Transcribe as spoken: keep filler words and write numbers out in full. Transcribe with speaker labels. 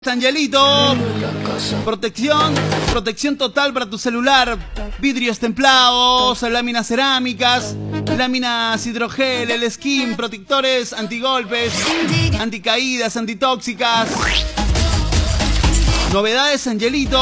Speaker 1: Angelito, protección, protección total para tu celular, vidrios templados, láminas cerámicas, láminas hidrogel, el skin, protectores antigolpes, anticaídas, antitóxicas. Novedades Angelito.